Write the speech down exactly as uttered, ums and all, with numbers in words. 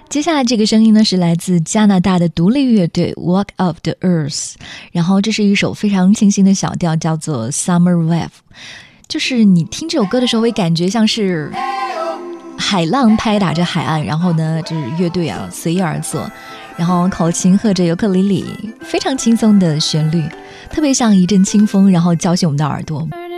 接下来这个声音呢是来自加拿大的独立乐队 Walk of the Earth， 然后这是一首非常清新的小调，叫做 Summer Wave。 就是你听这首歌的时候会感觉像是海浪拍打着海岸，然后呢就是乐队啊随意而作，然后口琴和着尤克里里，非常轻松的旋律，特别像一阵清风，然后浇醒我们的耳朵。